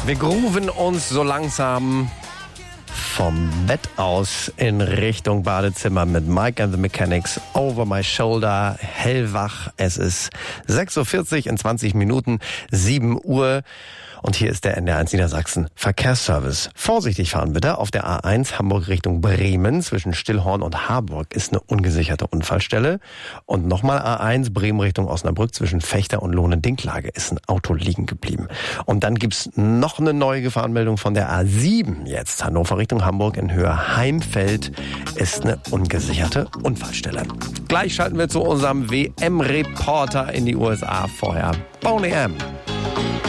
Wir grooven uns so langsam vom Bett aus in Richtung Badezimmer mit Mike and the Mechanics, Over My Shoulder, hellwach. Es ist 6.40 Uhr, in 20 Minuten, 7 Uhr. Und hier ist der NDR1 Niedersachsen Verkehrsservice. Vorsichtig fahren bitte. Auf der A1 Hamburg Richtung Bremen zwischen Stillhorn und Harburg ist eine ungesicherte Unfallstelle. Und nochmal A1 Bremen Richtung Osnabrück zwischen Fechter und Lohne-Dinklage ist ein Auto liegen geblieben. Und dann gibt's noch eine neue Gefahrenmeldung von der A7 jetzt. Hannover Richtung Hamburg in Höhe Heimfeld ist eine ungesicherte Unfallstelle. Gleich schalten wir zu unserem WM-Reporter in die USA. Vorher Boney M.